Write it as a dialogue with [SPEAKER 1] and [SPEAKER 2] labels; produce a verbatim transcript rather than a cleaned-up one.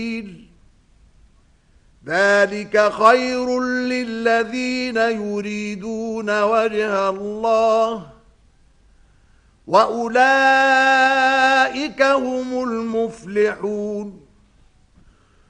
[SPEAKER 1] ذلك خير للذين يريدون وجه الله وأولئك هم المفلحون